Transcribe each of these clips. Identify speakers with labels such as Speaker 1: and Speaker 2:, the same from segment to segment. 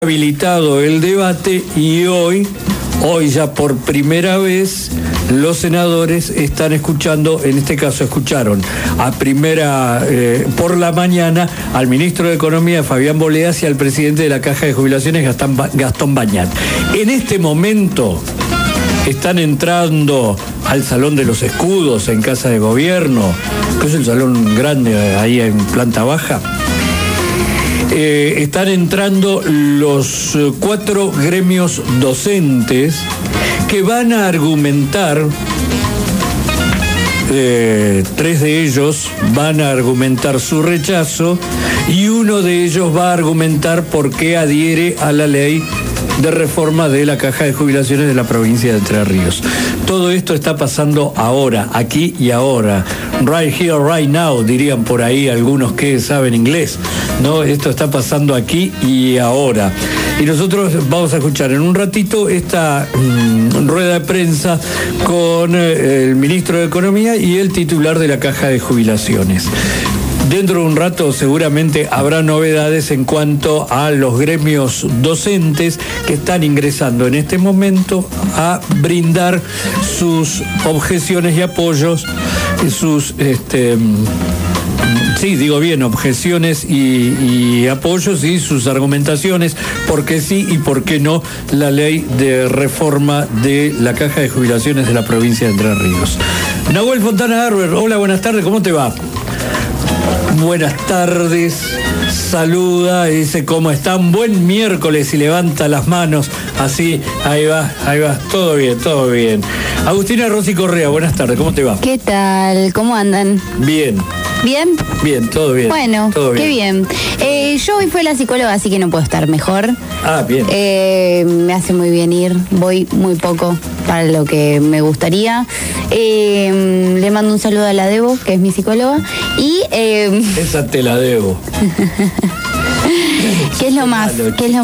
Speaker 1: habilitado el debate y hoy ya por primera vez los senadores están escuchando, en este caso escucharon por la mañana al ministro de Economía, Fabián Boleas, y al presidente de la Caja de Jubilaciones, Gastón Bañat. En este momento están entrando al Salón de los Escudos en Casa de Gobierno, que es el salón grande ahí en planta baja. Están entrando los 4 gremios docentes que van a argumentar, 3 de ellos van a argumentar su rechazo y uno de ellos va a argumentar por qué adhiere a la ley de reforma de la Caja de Jubilaciones de la provincia de Entre Ríos. Todo esto está pasando ahora, aquí y ahora. Right here, right now, dirían por ahí algunos que saben inglés, ¿no? Esto está pasando aquí y ahora. Y nosotros vamos a escuchar en un ratito esta rueda de prensa con el ministro de Economía y el titular de la Caja de Jubilaciones. Dentro de un rato seguramente habrá novedades en cuanto a los gremios docentes que están ingresando en este momento a brindar sus objeciones y apoyos, objeciones y apoyos y sus argumentaciones, por qué sí y por qué no la ley de reforma de la Caja de Jubilaciones de la provincia de Entre Ríos. Nahuel Fontana Arber, hola, buenas tardes, ¿cómo te va? Buenas tardes, saluda y dice cómo están, buen miércoles y levanta las manos, así, ahí va, todo bien. Agustina Rossi Correa, buenas tardes, ¿cómo te va?
Speaker 2: ¿Qué tal? ¿Cómo andan?
Speaker 1: Bien.
Speaker 2: ¿Bien?
Speaker 1: Bien, todo bien.
Speaker 2: Bueno, todo bien. Qué bien. Yo hoy fui a la psicóloga, así que no puedo estar mejor.
Speaker 1: Ah, bien.
Speaker 2: Me hace muy bien ir, voy muy poco para lo que me gustaría. Le mando un saludo a la Debo, que es mi psicóloga. Y
Speaker 1: esa te la debo.
Speaker 2: ¿Qué es lo más?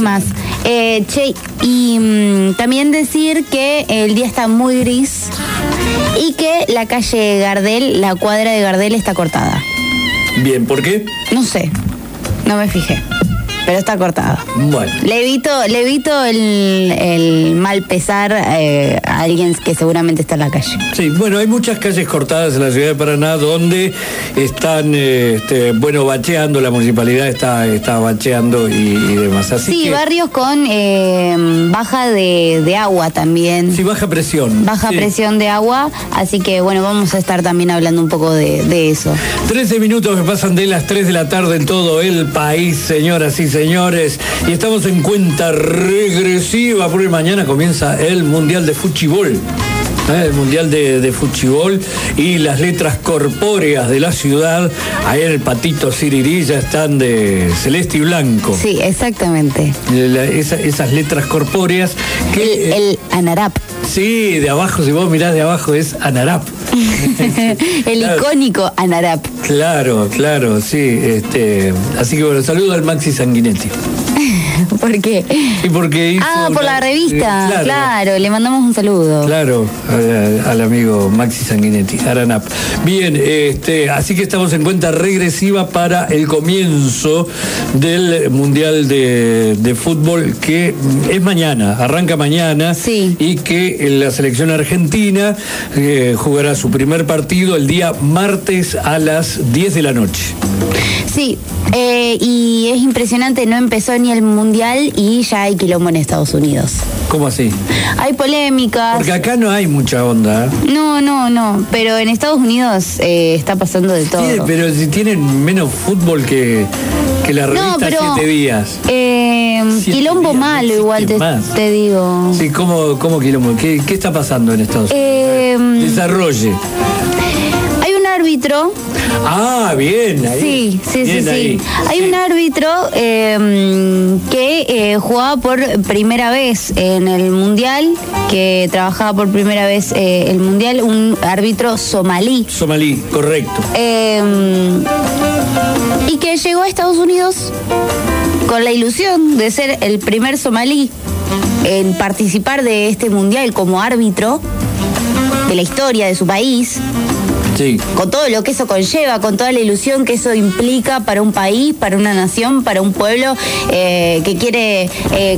Speaker 2: También decir que el día está muy gris y que la calle Gardel, la cuadra de Gardel, está cortada.
Speaker 1: Bien, ¿por qué?
Speaker 2: No sé, no me fijé, pero está cortada.
Speaker 1: Bueno.
Speaker 2: Le evito el mal pesar a alguien que seguramente está en la calle.
Speaker 1: Sí, bueno, hay muchas calles cortadas en la ciudad de Paraná donde están, bacheando, la municipalidad está bacheando y demás. Así
Speaker 2: sí,
Speaker 1: que,
Speaker 2: barrios con baja de agua también.
Speaker 1: Sí, baja presión.
Speaker 2: Presión de agua, así que bueno, vamos a estar también hablando un poco de eso.
Speaker 1: 13 minutos que pasan de las 3 de la tarde en todo el país, señoras y señores, y estamos en cuenta regresiva porque mañana comienza el Mundial de Fuchibol. El Mundial de Fuchibol y las letras corpóreas de la ciudad, ahí en el Patito Sirirí ya están de celeste y blanco.
Speaker 2: Sí, exactamente.
Speaker 1: Esas letras corpóreas que...
Speaker 2: El ANARAP.
Speaker 1: Sí, de abajo, si vos mirás de abajo es ANARAP.
Speaker 2: El claro. Icónico ANARAP.
Speaker 1: Claro, sí. Así que bueno, saludo al Maxi Sanguinetti.
Speaker 2: ¿Por qué?
Speaker 1: Y porque hizo
Speaker 2: por la revista, claro, le mandamos un saludo.
Speaker 1: Claro, al amigo Maxi Sanguinetti, Aranap. Bien, así que estamos en cuenta regresiva para el comienzo del Mundial de Fútbol, que es mañana, arranca mañana.
Speaker 2: Sí.
Speaker 1: Y que la selección argentina jugará su primer partido el día martes a las 10 de la noche.
Speaker 2: Sí, y es impresionante, no empezó ni el Mundial y ya hay quilombo en Estados Unidos.
Speaker 1: ¿Cómo así?
Speaker 2: Hay polémicas.
Speaker 1: Porque acá no hay mucha onda.
Speaker 2: No, pero en Estados Unidos está pasando de todo.
Speaker 1: Sí, pero si tienen menos fútbol que la revista 7 días.
Speaker 2: Quilombo días, malo no igual te digo.
Speaker 1: Sí, ¿cómo quilombo? ¿Qué está pasando en Estados Unidos? Desarrolle.
Speaker 2: Hay un árbitro.
Speaker 1: Ah, bien. Ahí.
Speaker 2: Sí. Hay un árbitro que jugaba por primera vez en el Mundial, que trabajaba por primera vez el Mundial, un árbitro somalí.
Speaker 1: Somalí, correcto.
Speaker 2: Y que llegó a Estados Unidos con la ilusión de ser el primer somalí en participar de este Mundial como árbitro de la historia de su país.
Speaker 1: Sí.
Speaker 2: Con todo lo que eso conlleva, con toda la ilusión que eso implica para un país, para una nación, para un pueblo que quiere